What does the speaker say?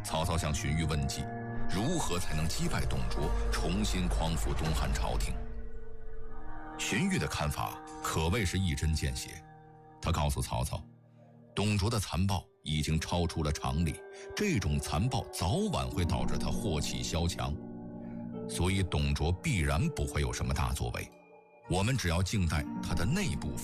曹操向荀彧问计，如何才能击败董卓，重新匡扶东汉朝廷。荀彧的看法可谓是一针见血，他告诉曹操，董卓的残暴已经超出了常理，这种残暴早晚会导致他祸起萧墙，所以董卓必然不会有什么大作为，我们只要静待他的内部